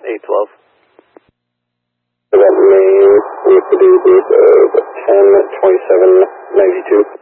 812. About Maine with the date of 10/27/92.